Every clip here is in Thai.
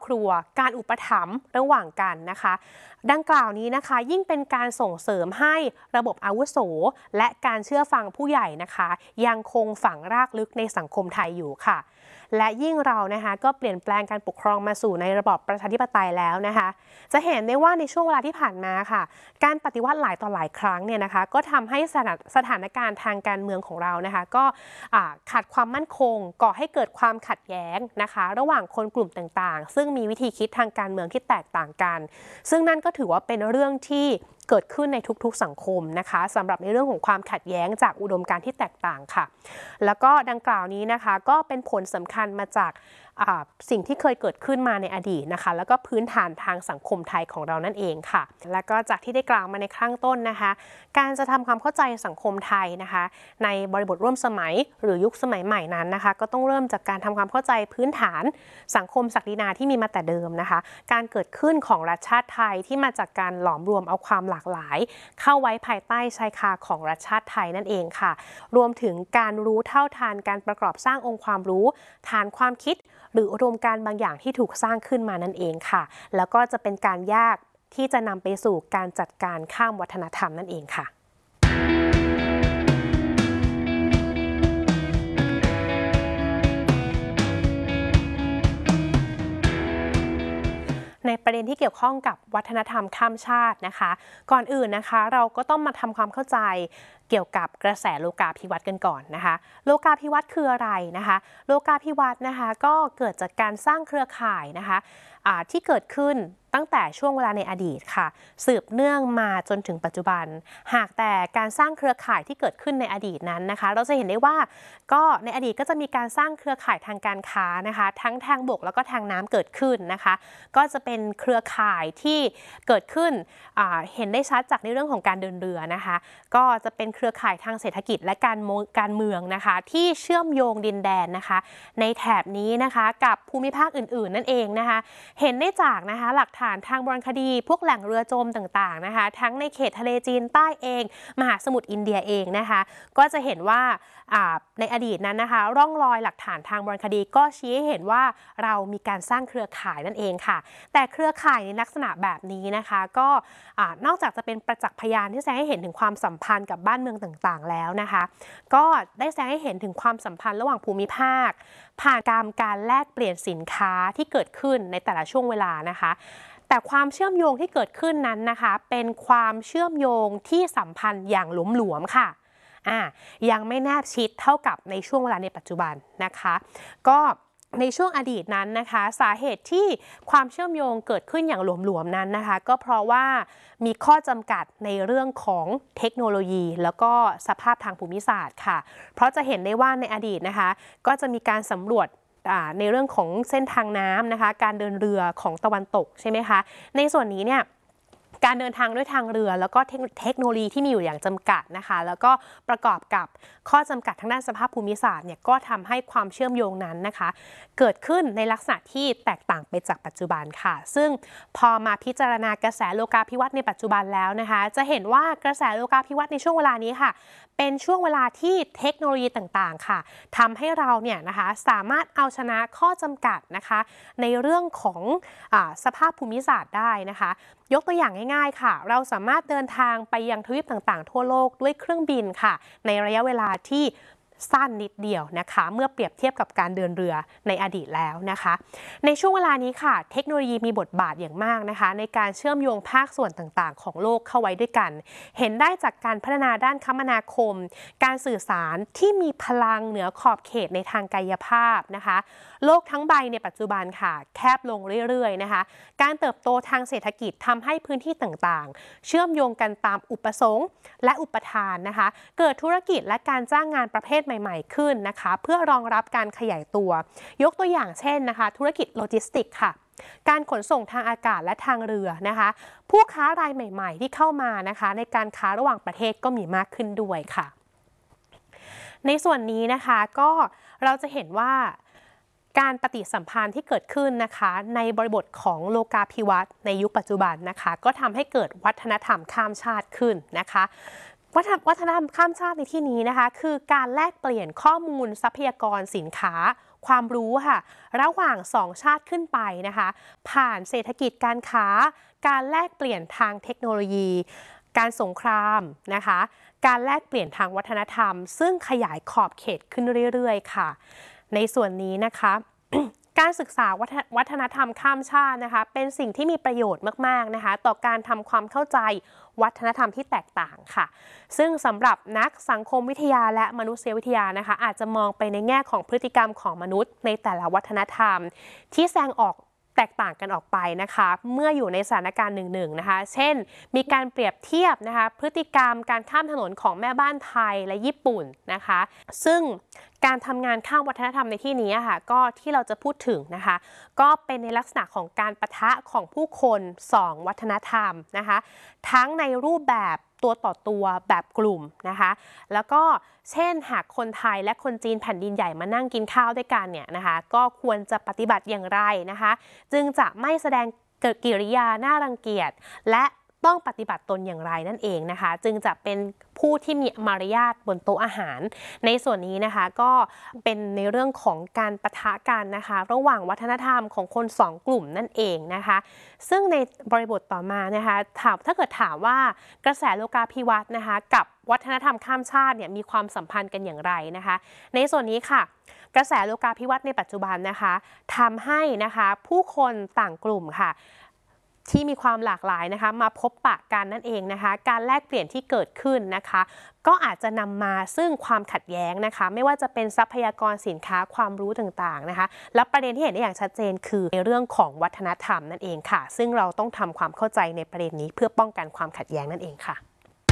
ครัวการอุปถัมภ์ระหว่างกันนะคะดังกล่าวนี้นะคะยิ่งเป็นการส่งเสริมให้ระบบอาวุโสและการเชื่อฟังผู้ใหญ่นะคะยังคงฝังรากลึกในสังคมไทยอยู่ค่ะและยิ่งเรานะคะก็เปลี่ยนแปลงการปกครองมาสู่ในระบอบประชาธิปไตยแล้วนะคะจะเห็นได้ว่าในช่วงเวลาที่ผ่านมาค่ะการปฏิวัติหลายต่อหลายครั้งเนี่ยนะคะก็ทำให้สถานการณ์ทางการเมืองของเรานะคะก็ขาดความมั่นคงก่อให้เกิดความขัดแย้งนะคะระหว่างคนกลุ่มต่างๆซึ่งมีวิธีคิดทางการเมืองที่แตกต่างกันซึ่งนั่นก็ถือว่าเป็นเรื่องที่เกิดขึ้นในทุกๆสังคมนะคะสำหรับในเรื่องของความขัดแย้งจากอุดมการณ์ที่แตกต่างค่ะแล้วก็ดังกล่าวนี้นะคะก็เป็นผลสำคัญมาจากสิ่งที่เคยเกิดขึ้นมาในอดีตนะคะแล้วก็พื้นฐานทางสังคมไทยของเรานั่นเองค่ะแล้วก็จากที่ได้กล่าวมาในข้างต้นนะคะการจะทำความเข้าใจสังคมไทยนะคะในบริบทร่วมสมัยหรือยุคสมัยใหม่นั้นนะคะก็ต้องเริ่มจากการทำความเข้าใจพื้นฐานสังคมศักดินาที่มีมาแต่เดิมนะคะการเกิดขึ้นของรัฐชาติไทยที่มาจากการหลอมรวมเอาความหลากหลายเข้าไว้ภายใต้ชายคาของรัฐชาติไทยนั่นเองค่ะรวมถึงการรู้เท่าทันการประกอบสร้างองค์ความรู้ฐานความคิดหรืออุดมการณ์บางอย่างที่ถูกสร้างขึ้นมานั่นเองค่ะแล้วก็จะเป็นการยากที่จะนำไปสู่การจัดการข้ามวัฒนธรรมนั่นเองค่ะในประเด็นที่เกี่ยวข้องกับวัฒนธรรมข้ามชาตินะคะก่อนอื่นนะคะเราก็ต้องมาทำความเข้าใจเกี่ยวกับกระแสโลกาภิวัตน์กันก่อนนะคะโลกาภิวัตน์คืออะไรนะคะโลกาภิวัตน์นะคะก็เกิดจากการสร้างเครือข่ายนะคะที่เกิดขึ้นตั้งแต่ช่วงเวลาในอดีตค่ะสืบเนื่องมาจนถึงปัจจุบันหากแต่การสร้างเครือข่ายที่เกิดขึ้นในอดีตนั้นนะคะเราจะเห็นได้ว่าก็ในอดีตก็จะมีการสร้างเครือข่ายทางการค้านะคะทั้งทางบกแล้วก็ทางน้ำเกิดขึ้นนะคะก็จะเป็นเครือข่ายที่เกิดขึ้นเห็นได้ชัดจากในเรื่องของการเดินเรือนะคะก็จะเป็นเครือข่ายทางเศรษฐกิจและการเมืองนะคะที่เชื่อมโยงดินแดนนะคะในแถบนี้นะคะกับภูมิภาคอื่นๆนั่นเองนะคะเห็นได้จากนะคะหลักฐานทางโบราณคดีพวกแหล่งเรือจมต่างๆนะคะทั้งในเขตทะเลจีนใต้เองมหาสมุทรอินเดียเองนะคะก็จะเห็นว่าในอดีตนั้นนะคะร่องรอยหลักฐานทางโบราณคดีก็ชี้ให้เห็นว่าเรามีการสร้างเครือข่ายนั่นเองค่ะแต่เครือข่ายในลักษณะแบบนี้นะคะก็นอกจากจะเป็นประจักษ์พยานที่แสดงให้เห็นถึงความสัมพันธ์กับบ้านเมืองต่างๆแล้วนะคะก็ได้แสดงให้เห็นถึงความสัมพันธ์ระหว่างภูมิภาคผ่านการแลกเปลี่ยนสินค้าที่เกิดขึ้นในแต่ละช่วงเวลานะคะแต่ความเชื่อมโยงที่เกิดขึ้นนั้นนะคะเป็นความเชื่อมโยงที่สัมพันธ์อย่างหลวมๆค่ะยังไม่แนบชิดเท่ากับในช่วงเวลาในปัจจุบันนะคะก็ในช่วงอดีตนั้นนะคะสาเหตุที่ความเชื่อมโยงเกิดขึ้นอย่างหลวมๆนั้นนะคะก็เพราะว่ามีข้อจำกัดในเรื่องของเทคโนโลยีแล้วก็สภาพทางภูมิศาสตร์ค่ะเพราะจะเห็นได้ว่าในอดีตนะคะก็จะมีการสำรวจในเรื่องของเส้นทางน้ำนะคะการเดินเรือของตะวันตกใช่ไหมคะในส่วนนี้เนี่ยการเดินทางด้วยทางเรือแล้วก็เทคโนโลยีที่มีอยู่อย่างจำกัดนะคะแล้วก็ประกอบกับข้อจำกัดทางด้านสภาพภูมิศาสตร์เนี่ยก็ทำให้ความเชื่อมโยงนั้นนะคะเกิดขึ้นในลักษณะที่แตกต่างไปจากปัจจุบันค่ะซึ่งพอมาพิจารณากระแสโลกาภิวัตน์ในปัจจุบันแล้วนะคะจะเห็นว่ากระแสโลกาภิวัตน์ในช่วงเวลานี้ค่ะเป็นช่วงเวลาที่เทคโนโลยีต่างๆค่ะทำให้เราเนี่ยนะคะสามารถเอาชนะข้อจำกัดนะคะในเรื่องของสภาพภูมิศาสตร์ได้นะคะยกตัวอย่างง่ายๆค่ะเราสามารถเดินทางไปยังทวีปต่างๆทั่วโลกด้วยเครื่องบินค่ะในระยะเวลาที่สั้นนิดเดียวนะคะเมื่อเปรียบเทียบกับการเดินเรือในอดีตแล้วนะคะในช่วงเวลานี้ค่ะเทคโนโลยีมีบทบาทอย่างมากนะคะในการเชื่อมโยงภาคส่วนต่างๆของโลกเข้าไว้ด้วยกันเห็นได้จากการพัฒนาด้านคมนาคมการสื่อสารที่มีพลังเหนือขอบเขตในทางกายภาพนะคะโลกทั้งใบในปัจจุบันค่ะแคบลงเรื่อยๆนะคะการเติบโตทางเศรษฐกิจทำให้พื้นที่ต่างๆเชื่อมโยงกันตามอุปสงค์และอุปทานนะคะเกิดธุรกิจและการจ้างงานประเภทใหม่ๆขึ้นนะคะเพื่อรองรับการขยายตัวยกตัวอย่างเช่นนะคะธุรกิจโลจิสติกค่ะการขนส่งทางอากาศและทางเรือนะคะผู้ค้ารายใหม่ๆที่เข้ามานะคะในการค้าระหว่างประเทศก็มีมากขึ้นด้วยค่ะในส่วนนี้นะคะก็เราจะเห็นว่าการปฏิสัมพันธ์ที่เกิดขึ้นนะคะในบริบทของโลกาภิวัตน์ในยุคปัจจุบันนะคะก็ทำให้เกิดวัฒนธรรมข้ามชาติขึ้นนะคะวัฒนธรรมข้ามชาติในที่นี้นะคะคือการแลกเปลี่ยนข้อมูลทรัพยากรสินค้าความรู้ค่ะระหว่าง2ชาติขึ้นไปนะคะผ่านเศรษฐกิจการค้าการแลกเปลี่ยนทางเทคโนโลยีการสงครามนะคะการแลกเปลี่ยนทางวัฒนธรรมซึ่งขยายขอบเขตขึ้นเรื่อยๆค่ะในส่วนนี้นะคะ การศึกษาวัฒนธรรมข้ามชาตินะคะเป็นสิ่งที่มีประโยชน์มากๆนะคะต่อการทำความเข้าใจวัฒนธรรมที่แตกต่างค่ะซึ่งสำหรับนักสังคมวิทยาและมนุษยวิทยานะคะอาจจะมองไปในแง่ของพฤติกรรมของมนุษย์ในแต่ละวัฒนธรรมที่แสดงออกแตกต่างกันออกไปนะคะเมื่ออยู่ในสถานการณ์หนึ่งๆนะคะเช่นมีการเปรียบเทียบนะคะพฤติกรรมการข้ามถนนของแม่บ้านไทยและญี่ปุ่นนะคะซึ่งการทำงานข้ามวัฒนธรรมในที่นี้ค่ะก็ที่เราจะพูดถึงนะคะก็เป็นในลักษณะของการปะทะของผู้คน2วัฒนธรรมนะคะทั้งในรูปแบบตัวต่อตัวแบบกลุ่มนะคะแล้วก็เช่นหากคนไทยและคนจีนแผ่นดินใหญ่มานั่งกินข้าวด้วยกันเนี่ยนะคะก็ควรจะปฏิบัติอย่างไรนะคะจึงจะไม่แสดงกิริยาน่ารังเกียจและต้องปฏิบัติตนอย่างไรนั่นเองนะคะจึงจะเป็นผู้ที่มีมารยาทบนโต๊ะอาหารในส่วนนี้นะคะก็เป็นในเรื่องของการปะทะกันนะคะระหว่างวัฒนธรรมของคน2กลุ่มนั่นเองนะคะซึ่งในบริบทต่อมานะคะถ้าเกิดถามว่ากระแสโลกาภิวัตน์นะคะกับวัฒนธรรมข้ามชาติเนี่ยมีความสัมพันธ์กันอย่างไรนะคะในส่วนนี้ค่ะกระแสโลกาภิวัตน์ในปัจจุบันนะคะทำให้นะคะผู้คนต่างกลุ่มค่ะที่มีความหลากหลายนะคะมาพบปะกันนั่นเองนะคะการแลกเปลี่ยนที่เกิดขึ้นนะคะก็อาจจะนำมาซึ่งความขัดแย้งนะคะไม่ว่าจะเป็นทรัพยากรสินค้าความรู้ต่างๆนะคะและประเด็นที่เห็นได้อย่างชัดเจนคือในเรื่องของวัฒนธรรมนั่นเองค่ะซึ่งเราต้องทำความเข้าใจในประเด็นนี้เพื่อป้องกันความขัดแย้งนั่นเองค่ะ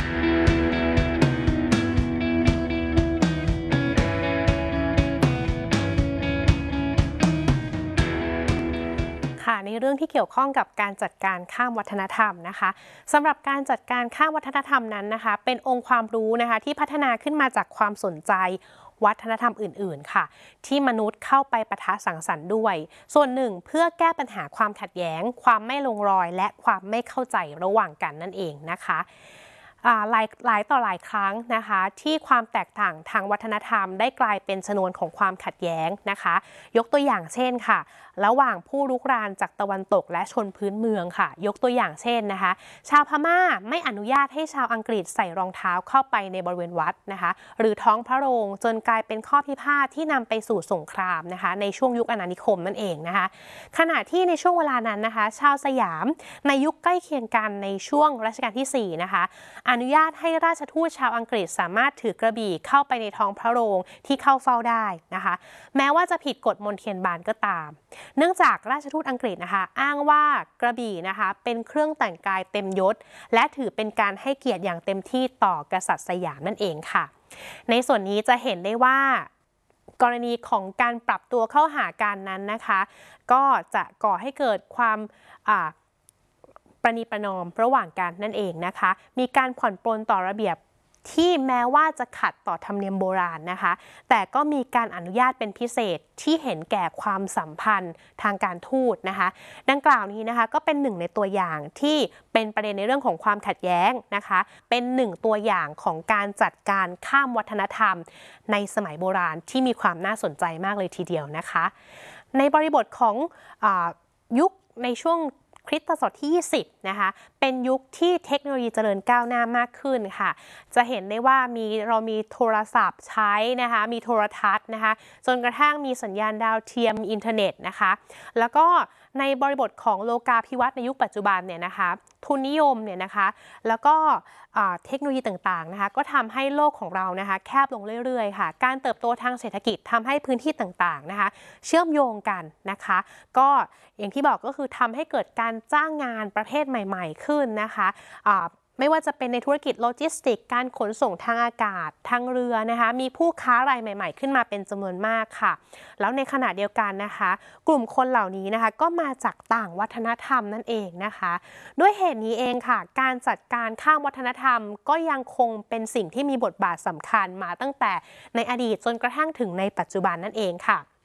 ในเรื่องที่เกี่ยวข้องกับการจัดการข้ามวัฒนธรรมนะคะสำหรับการจัดการข้ามวัฒนธรรมนั้นนะคะเป็นองค์ความรู้นะคะที่พัฒนาขึ้นมาจากความสนใจวัฒนธรรมอื่นๆค่ะที่มนุษย์เข้าไปปะทะสังสรรค์ด้วยส่วนหนึ่งเพื่อแก้ปัญหาความขัดแย้งความไม่ลงรอยและความไม่เข้าใจระหว่างกันนั่นเองนะคะหลายต่อหลายครั้งนะคะที่ความแตกต่างทางวัฒนธรรมได้กลายเป็นชนวนของความขัดแย้งนะคะยกตัวอย่างเช่นค่ะระหว่างผู้รุกรานจากตะวันตกและชนพื้นเมืองค่ะยกตัวอย่างเช่นนะคะชาวพม่าไม่อนุญาตให้ชาวอังกฤษใส่รองเท้าเข้าไปในบริเวณวัดนะคะหรือท้องพระโรงจนกลายเป็นข้อพิพาทที่นำไปสู่สงครามนะคะในช่วงยุคอาณานิคมนั่นเองนะคะขณะที่ในช่วงเวลานั้นนะคะชาวสยามในยุคใกล้เคียงกันในช่วงรัชกาลที่4นะคะอนุญาตให้ราชทูตชาวอังกฤษสามารถถือกระบี่เข้าไปในท้องพระโรงที่เข้าเฝ้าได้นะคะแม้ว่าจะผิดกฎมนเทียนบานก็ตามเนื่องจากราชทูตอังกฤษนะคะอ้างว่ากระบี่นะคะเป็นเครื่องแต่งกายเต็มยศและถือเป็นการให้เกียรติอย่างเต็มที่ต่อกษัตริย์สยามนั่นเองค่ะในส่วนนี้จะเห็นได้ว่ากรณีของการปรับตัวเข้าหากันนั้นนะคะก็จะก่อให้เกิดความประนีประนอมระหว่างกันนั่นเองนะคะมีการผ่อนปลนต่อระเบียบที่แม้ว่าจะขัดต่อธรรมเนียมโบราณนะคะแต่ก็มีการอนุญาตเป็นพิเศษที่เห็นแก่ความสัมพันธ์ทางการทูตนะคะดังกล่าวนี้นะคะก็เป็นหนึ่งในตัวอย่างที่เป็นประเด็นในเรื่องของความขัดแย้งนะคะเป็นหนึ่งตัวอย่างของการจัดการข้ามวัฒนธรรมในสมัยโบราณที่มีความน่าสนใจมากเลยทีเดียวนะคะในบริบทของยุคในช่วงคริสตศตวรรษที่20นะคะเป็นยุคที่เทคโนโลยีเจริญก้าวหน้ามากขึ้นค่ะจะเห็นได้ว่าเรามีโทรศัพท์ใช้นะคะมีโทรทัศน์นะคะจนกระทั่งมีสัญญาณดาวเทียมมีอินเทอร์เน็ตนะคะแล้วก็ในบริบทของโลกาภิวัตน์ในยุคปัจจุบันเนี่ยนะคะทุนนิยมเนี่ยนะคะแล้วก็เทคโนโลยีต่างๆนะคะก็ทำให้โลกของเรานะคะแคบลงเรื่อยๆค่ะการเติบโตทางเศรษฐกิจทำให้พื้นที่ต่างๆนะคะเชื่อมโยงกันนะคะก็อย่างที่บอกก็คือทำให้เกิดการจ้างงานประเภทใหม่ๆขึ้นนะคะไม่ว่าจะเป็นในธุรกิจโลจิสติกการขนส่งทางอากาศทางเรือนะคะมีผู้ค้ารายใหม่ๆขึ้นมาเป็นจำนวนมากค่ะแล้วในขณะเดียวกันนะคะกลุ่มคนเหล่านี้นะคะก็มาจากต่างวัฒนธรรมนั่นเองนะคะด้วยเหตุนี้เองค่ะการจัดการข้ามวัฒนธรรมก็ยังคงเป็นสิ่งที่มีบทบาทสำคัญมาตั้งแต่ในอดีตจนกระทั่งถึงในปัจจุบันนั่นเองค่ะ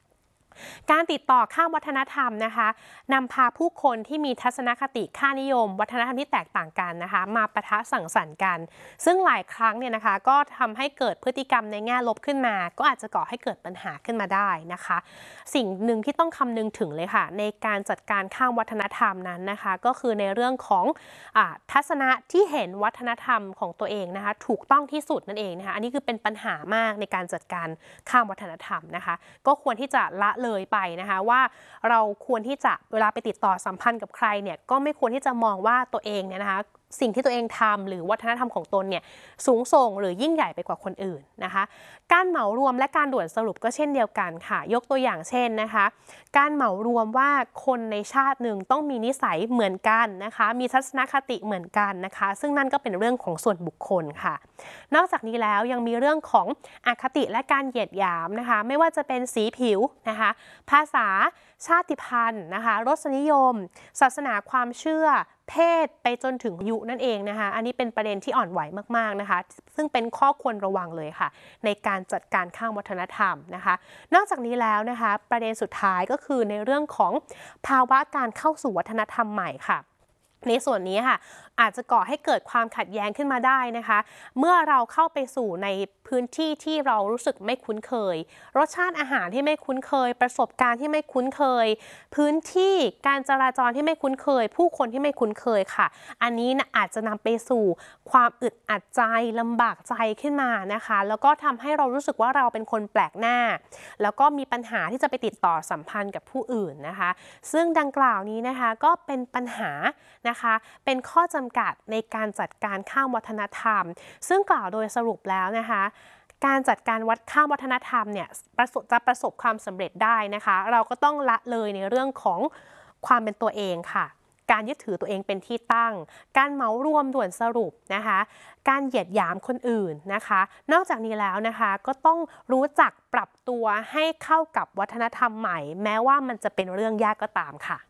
การติดต่อข้ามวัฒนธรรมนะคะนำพาผู้คนที่มีทัศนคติค่านิยมวัฒนธรรมที่แตกต่างกันนะคะมาปะทะสังสรรค์กันซึ่งหลายครั้งเนี่ยนะคะก็ทำให้เกิดพฤติกรรมในแง่ลบขึ้นมาก็อาจจะก่อให้เกิดปัญหาขึ้นมาได้นะคะสิ่งหนึ่งที่ต้องคำนึงถึงเลยค่ะในการจัดการข้ามวัฒนธรรมนั้นนะคะก็คือในเรื่องของทัศนะที่เห็นวัฒนธรรมของตัวเองนะคะถูกต้องที่สุดนั่นเองนะคะอันนี้คือเป็นปัญหามากในการจัดการข้ามวัฒนธรรมนะคะก็ควรที่จะละเลยไปนะคะว่าเราควรที่จะเวลาไปติดต่อสัมพันธ์กับใครเนี่ยก็ไม่ควรที่จะมองว่าตัวเองเนี่ยนะคะสิ่งที่ตัวเองทำหรือวัฒนธรรมของตนเนี่ยสูงส่งหรือยิ่งใหญ่ไปกว่าคนอื่นนะคะการเหมารวมและการด่วนสรุปก็เช่นเดียวกันค่ะยกตัวอย่างเช่นนะคะการเหมารวมว่าคนในชาติหนึ่งต้องมีนิสัยเหมือนกันนะคะมีทัศนคติเหมือนกันนะคะซึ่งนั่นก็เป็นเรื่องของส่วนบุคคลค่ะนอกจากนี้แล้วยังมีเรื่องของอคติและการเหยียดหยามนะคะไม่ว่าจะเป็นสีผิวนะคะภาษาชาติพันธุ์นะคะรสนิยมศาสนาความเชื่อเพศไปจนถึงอายุนั่นเองนะคะอันนี้เป็นประเด็นที่อ่อนไหวมากๆนะคะซึ่งเป็นข้อควรระวังเลยค่ะในการจัดการข้ามวัฒนธรรมนะคะนอกจากนี้แล้วนะคะประเด็นสุดท้ายก็คือในเรื่องของภาวะการเข้าสู่วัฒนธรรมใหม่ค่ะในส่วนนี้ค่ะอาจจะก่อให้เกิดความขัดแย้งขึ้นมาได้นะคะเมื่อเราเข้าไปสู่ในพื้นที่ที่เรารู้สึกไม่คุ้นเคยรสชาติอาหารที่ไม่คุ้นเคยประสบการณ์ที่ไม่คุ้นเคยพื้นที่การจราจรที่ไม่คุ้นเคยผู้คนที่ไม่คุ้นเคยค่ะอันนี้อาจจะนำไปสู่ความอึดอัดใจลำบากใจขึ้นมานะคะแล้วก็ทำให้เรารู้สึกว่าเราเป็นคนแปลกหน้าแล้วก็มีปัญหาที่จะไปติดต่อสัมพันธ์กับผู้อื่นนะคะซึ่งดังกล่าวนี้นะคะก็เป็นปัญหานะคะเป็นข้อจำกัดในการจัดการข้ามวัฒนธรรมซึ่งกล่าวโดยสรุปแล้วนะคะการจัดการข้ามวัฒนธรรมเนี่ยจะประสบความสำเร็จได้นะคะเราก็ต้องละเลยในเรื่องของความเป็นตัวเองค่ะการยึดถือตัวเองเป็นที่ตั้งการเหมารวมด่วนสรุปนะคะการเหยียดหยามคนอื่นนะคะนอกจากนี้แล้วนะคะก็ต้องรู้จักปรับตัวให้เข้ากับวัฒนธรรมใหม่แม้ว่ามันจะเป็นเรื่องยากก็ตามค่ะ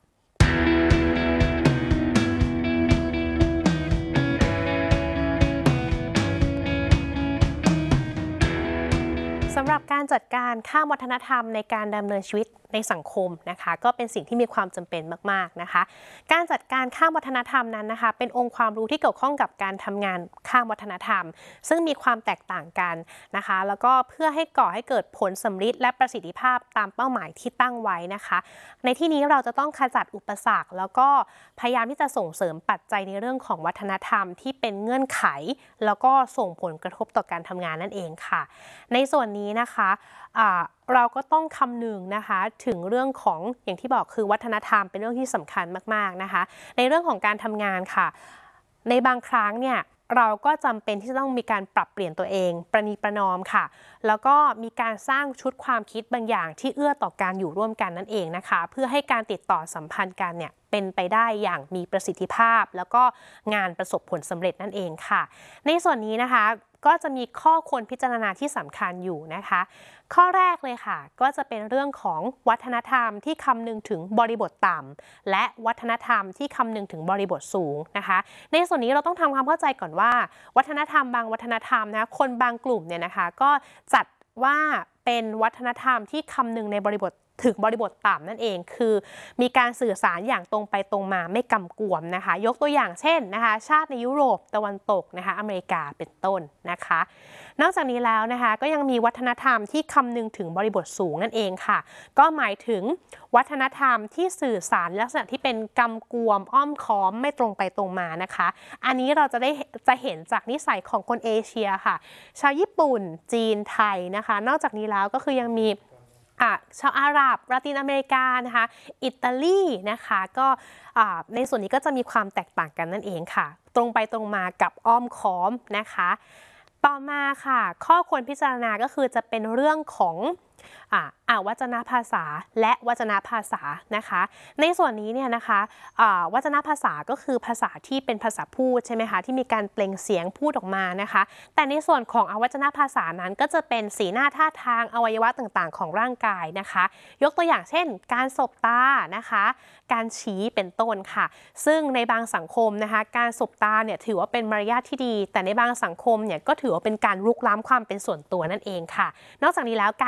สำหรับการจัดการข้ามวัฒนธรรมในการดำเนินชีวิตในสังคมนะคะก็เป็นสิ่งที่มีความจำเป็นมากๆนะคะการจัดการข้ามวัฒนธรรมนั้นนะคะเป็นองค์ความรู้ที่เกี่ยวข้องกับการทำงานข้ามวัฒนธรรมซึ่งมีความแตกต่างกันนะคะแล้วก็เพื่อให้ก่อให้เกิดผลสำฤทธิ์และประสิทธิภาพตามเป้าหมายที่ตั้งไว้นะคะในที่นี้เราจะต้องขจัดอุปสรรคแล้วก็พยายามที่จะส่งเสริมปัจจัยในเรื่องของวัฒนธรรมที่เป็นเงื่อนไขแล้วก็ส่งผลกระทบต่อการทำงานนั่นเองค่ะในส่วนนี้นะคะเราก็ต้องคำนึงนะคะถึงเรื่องของอย่างที่บอกคือวัฒนธรรมเป็นเรื่องที่สำคัญมากๆนะคะในเรื่องของการทำงานค่ะในบางครั้งเนี่ยเราก็จำเป็นที่จะต้องมีการปรับเปลี่ยนตัวเองประนีประนอมค่ะแล้วก็มีการสร้างชุดความคิดบางอย่างที่เอื้อต่อการอยู่ร่วมกันนั่นเองนะคะเพื่อให้การติดต่อสัมพันธ์กันเนี่ยเป็นไปได้อย่างมีประสิทธิภาพแล้วก็งานประสบผลสำเร็จนั่นเองค่ะในส่วนนี้นะคะก็จะมีข้อควรพิจารณาที่สำคัญอยู่นะคะข้อแรกเลยค่ะก็จะเป็นเรื่องของวัฒนธรรมที่คำนึงถึงบริบทต่ำและวัฒนธรรมที่คำนึงถึงบริบทสูงนะคะในส่วนนี้เราต้องทำความเข้าใจก่อนว่าวัฒนธรรมบางวัฒนธรรมนะคนบางกลุ่มเนี่ยนะคะก็จัดว่าเป็นวัฒนธรรมที่คำนึงในบริบทถึงบริบทต่ำนั่นเองคือมีการสื่อสารอย่างตรงไปตรงมาไม่กำกวมนะคะยกตัวอย่างเช่นนะคะชาติในยุโรปตะวันตกนะคะอเมริกาเป็นต้นนะคะนอกจากนี้แล้วนะคะก็ยังมีวัฒนธรรมที่คำนึงถึงบริบทสูงนั่นเองค่ะก็หมายถึงวัฒนธรรมที่สื่อสารลักษณะที่เป็นกำกวมอ้อมค้อมไม่ตรงไปตรงมานะคะอันนี้เราจะเห็นจากนิสัยของคนเอเชียค่ะชาวญี่ปุ่นจีนไทยนะคะนอกจากนี้แล้วก็คือยังมีชาวอาหรับลาตินอเมริกานะคะอิตาลีนะคะก็ในส่วนนี้ก็จะมีความแตกต่างกันนั่นเองค่ะตรงไปตรงมากับอ้อมค้อมนะคะต่อมาค่ะข้อควรพิจารณาก็คือจะเป็นเรื่องของวจนภาษาและวจนภาษานะคะในส่วนนี้เนี่ยนะคะวจนภาษาก็คือภาษาที่เป็นภาษาพูดใช่ไหมคะที่มีการเปล่งเสียงพูดออกมานะคะแต่ในส่วนของอวัจนภาษานั้นก็จะเป็นสีหน้าท่าทางอวัยวะต่างๆของร่างกายนะคะยกตัวอย่างเช่นการสบตานะคะการชี้เป็นต้นค่ะซึ่งในบางสังคมนะคะการสบตาเนี่ยถือว่าเป็นมารยาทที่ดีแต่ในบางสังคมเนี่ยก็ถือว่าเป็นการรุกล้ำความเป็นส่วนตัวนั่นเองค่ะนอกจากนี้แล้วการชี้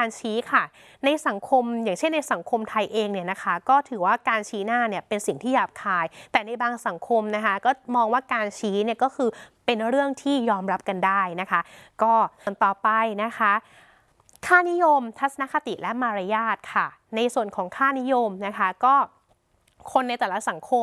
ค่ะในสังคมอย่างเช่นในสังคมไทยเองเนี่ยนะคะก็ถือว่าการชี้หน้าเนี่ยเป็นสิ่งที่หยาบคายแต่ในบางสังคมนะคะก็มองว่าการชี้เนี่ยก็คือเป็นเรื่องที่ยอมรับกันได้นะคะก็ต่อไปนะคะค่านิยมทัศนคติและมารยาทค่ะในส่วนของค่านิยมนะคะก็คนในแต่ละสังคม